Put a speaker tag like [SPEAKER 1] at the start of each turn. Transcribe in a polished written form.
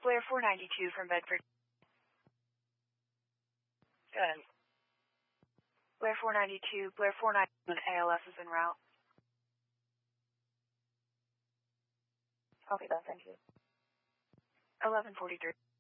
[SPEAKER 1] Blair 492 from Bedford.
[SPEAKER 2] Good.
[SPEAKER 1] Blair 492, Blair 492, ALS is en route.
[SPEAKER 2] Okay, then, thank you.
[SPEAKER 1] 1143.